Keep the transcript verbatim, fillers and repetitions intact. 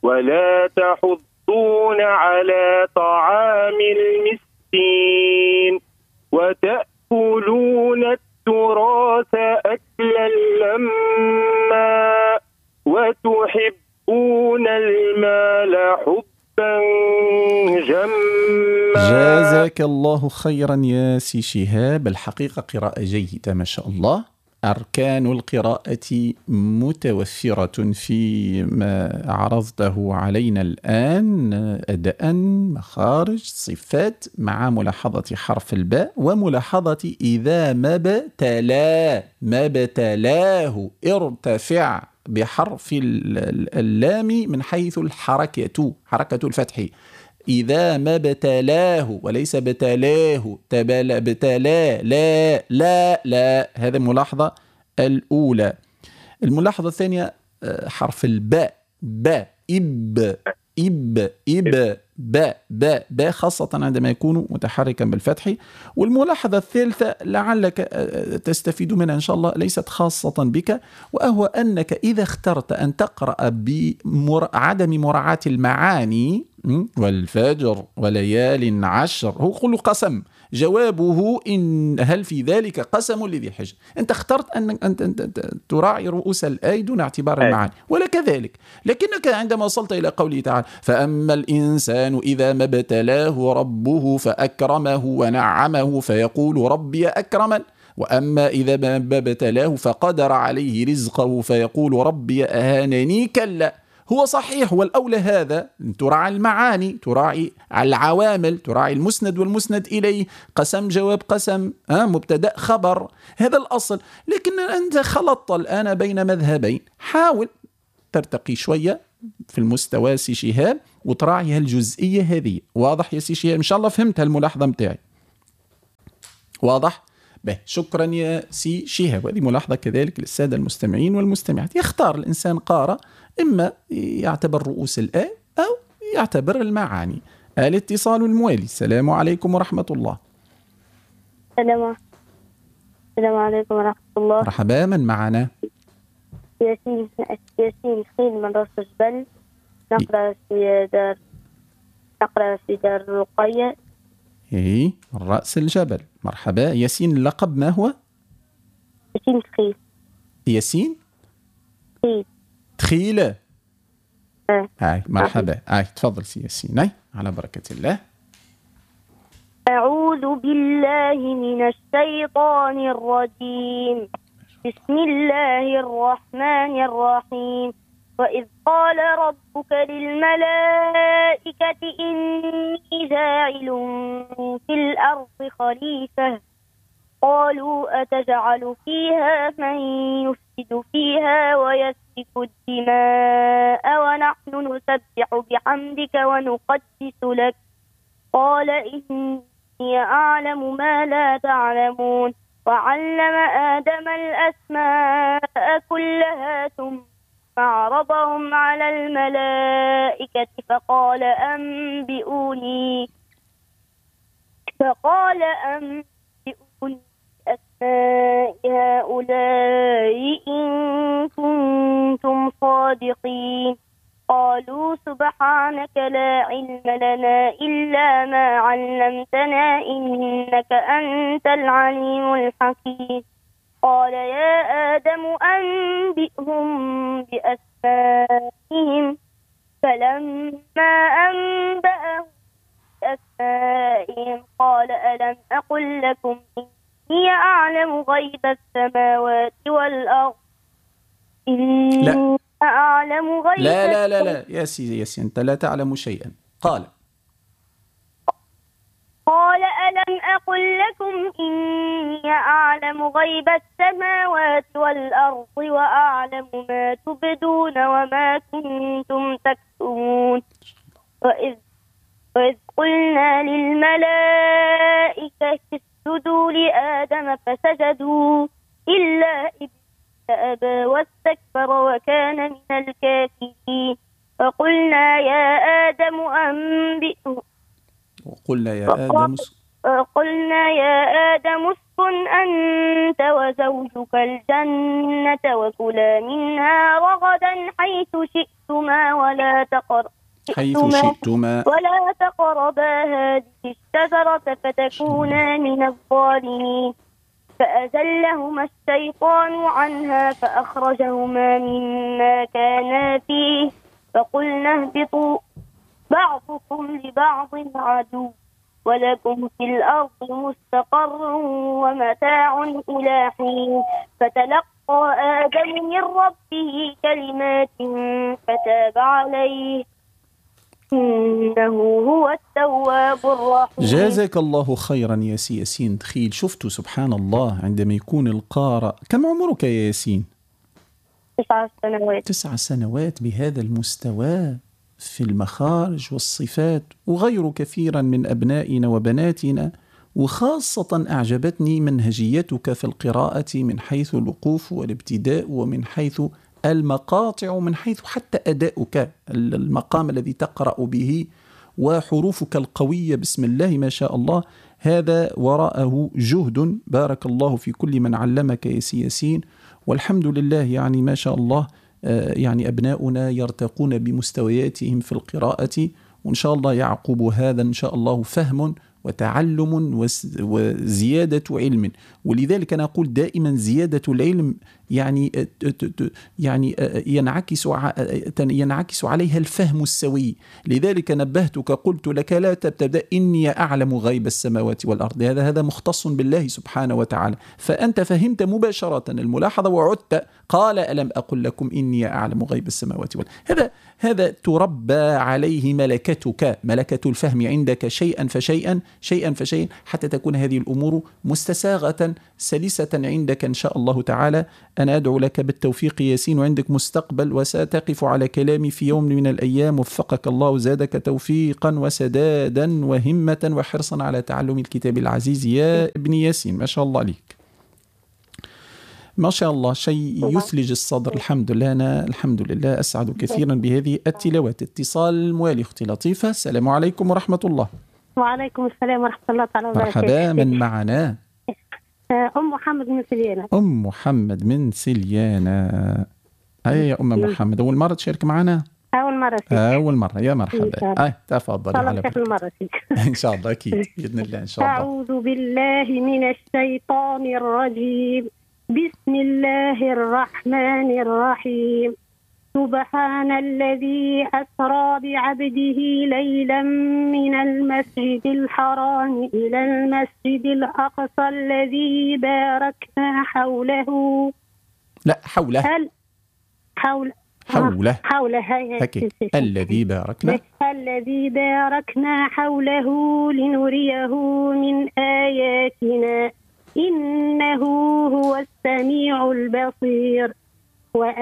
ولا تحضون على طعام المسكين وتأكلون التراث أكلا لما وتحبون المال حبا جما. جزاك الله خيرا يا سي شهاب، الحقيقة قراءة جيدة ما شاء الله. أركان القراءة متوفرة فيما عرضته علينا الآن، أداء، مخارج، صفات، مع ملاحظة حرف الباء وملاحظة إذا ما ابتلاه ما ابتلاه ارتفع بحرف اللام من حيث الحركة، حركة الفتح، إذا ما ابتلاه وليس ابتلاه، تبال ابتلاه لا لا لا. هذه الملاحظة الأولى. الملاحظة الثانية حرف الباء، باء إب إب إب باء باء باء، خاصة عندما يكون متحركا بالفتح. والملاحظة الثالثة لعلك تستفيد منها إن شاء الله، ليست خاصة بك، وهو أنك إذا اخترت أن تقرأ بعدم مراعاة المعاني، والفجر وليال عشر، هو كل قسم جوابه إن هل في ذلك قسم لذي حجر. أنت اخترت أن أنت تراعي رؤوس الآية دون اعتبار المعاني، ولا كذلك. لكنك عندما وصلت إلى قوله تعالى فأما الإنسان إذا ما ابتلاه ربه فأكرمه ونعمه فيقول ربي أكرمن، وأما إذا ما ابتلاه فقدر عليه رزقه فيقول ربي أهانني، كلا. هو صحيح والأولى هذا، تراعي المعاني، تراعي العوامل، تراعي المسند والمسند إليه، قسم جواب قسم، آه مبتدأ خبر، هذا الأصل. لكن أنت خلطت الآن بين مذهبين. حاول ترتقي شوية في المستوى سي شهاب وتراعي هالجزئية هذه. واضح يا سي شهاب؟ إن شاء الله فهمت هالملاحظة متاعي. واضح؟ به، شكرا يا سي شهاب. وهذه ملاحظة كذلك للسادة المستمعين والمستمعات. يختار الإنسان قارئ، إما يعتبر رؤوس الآية أو يعتبر المعاني. الاتصال الموالي. السلام عليكم ورحمة الله. السلام السلام عليكم ورحمة الله. مرحبا، من معنا؟ ياسين ياسين خيل من راس الجبل، نقرأ في دار نقرأ في دار الرقية. إيه، من رأس الجبل. مرحبا ياسين. اللقب ما هو؟ ياسين خيل. ياسين خيل تخيلة. آه. هاي مرحبا. هاي تفضل سي ياسين. هاي على بركة الله. أعوذ بالله من الشيطان الرجيم. بسم الله الرحمن الرحيم. وإذ قال ربك للملائكة إني جاعل في الأرض خليفة قالوا أتجعل فيها من يفسد فيها ويسفك الدماء ونحن نسبح بحمدك ونقدس لك قال إني أعلم ما لا تعلمون. وعلم آدم الأسماء كلها ثم عرضهم على الملائكة فقال أنبئوني فقال أنبئوني بأسماء هؤلاء إن كنتم صادقين. قالوا سبحانك لا علم لنا إلا ما علمتنا إنك أنت العليم الحكيم. قال يا آدم أنبئهم بأسمائهم فلما أنبأهم بأسمائهم قال ألم أقل لكم إني أعلم غيب السماوات والأرض إني أعلم غيب لا لا لا لا يا سيدي يا سيدي، أنت لا تعلم شيئا. قال قال ألم أقل لكم إني أعلم غيب السماوات والأرض وأعلم ما تبدون وما كنتم تكتمون. وإذ, وإذ قلنا للملائكة اسجدوا لآدم فسجدوا إلا إبليس أبى واستكبر وكان من الكافرين. وقلنا يا آدم أنبئهم وقلنا يا آدم قلنا يا آدم اسكن أنت وزوجك الجنة وكلا منها رغدا حيث شئتما شئتما ولا تقر حيث شئتما شئتما ولا تقربا هذه الشجرة فتكونا من الظالمين. فأزلهما الشيطان عنها فأخرجهما مما كانا فيه فقلنا اهبطوا بعضكم لبعض عدو ولكم في الأرض مستقر ومتاع إلى حين. فتلقى آدم من ربه كلمات فتاب عليه إنه هو التواب الرحيم. جزاك الله خيرا يا سي ياسين. تخيل شفتوا سبحان الله عندما يكون القارئ. كم عمرك يا ياسين؟ تسع سنوات. تسع سنوات بهذا المستوى في المخارج والصفات، وغير كثيرا من أبنائنا وبناتنا. وخاصة أعجبتني منهجيتك في القراءة من حيث الوقوف والابتداء ومن حيث المقاطع ومن حيث حتى أداؤك، المقام الذي تقرأ به وحروفك القوية بسم الله ما شاء الله. هذا وراءه جهد، بارك الله في كل من علمك يا سي ياسين. والحمد لله يعني ما شاء الله، يعني أبناؤنا يرتقون بمستوياتهم في القراءة، وإن شاء الله يعقب هذا إن شاء الله فهم وتعلم وزيادة علم. ولذلك أنا أقول دائما زيادة العلم يعني يعني ينعكس ينعكس عليها الفهم السوي. لذلك نبهتك قلت لك لا تبتدأ إني أعلم غيب السماوات والأرض، هذا هذا مختص بالله سبحانه وتعالى. فأنت فهمت مباشرة الملاحظة وعدت قال ألم أقل لكم إني أعلم غيب السماوات والأرض. هذا هذا تربى عليه ملكتك، ملكة الفهم عندك شيئا فشيئا شيئا فشيئا حتى تكون هذه الأمور مستساغة سلسة عندك إن شاء الله تعالى. أنا أدعو لك بالتوفيق ياسين، وعندك مستقبل وستقف على كلامي في يوم من الأيام. وفقك الله وزادك توفيقا وسدادا وهمة وحرصا على تعلم الكتاب العزيز يا ابن ياسين. ما شاء الله عليك، ما شاء الله، شيء يثلج الصدر. الحمد لله، أنا الحمد لله أسعد كثيرا بهذه التلاوات. اتصال الموالي أختي لطيفة. السلام عليكم ورحمة الله. وعليكم السلام ورحمة الله تعالى وبركاته. مرحبا، من معنا؟ أم محمد من سليانة. أم محمد من سليانة. هيا يا أم محمد، أول مرة تشارك معنا؟ أول مرة فيك. أول مرة، يا مرحبا. أي تفضلي على بركة. المرة فيك. إن شاء الله أكيد بإذن الله إن شاء الله. أعوذ بالله من الشيطان الرجيم. بسم الله الرحمن الرحيم. سبحان الذي أسرى بعبده ليلا من المسجد الحرام إلى المسجد الأقصى الذي باركنا حوله. لا حوله. هل حول حوله حوله الذي باركنا الذي باركنا حوله لنريه من آياتنا إنه هو السميع البصير.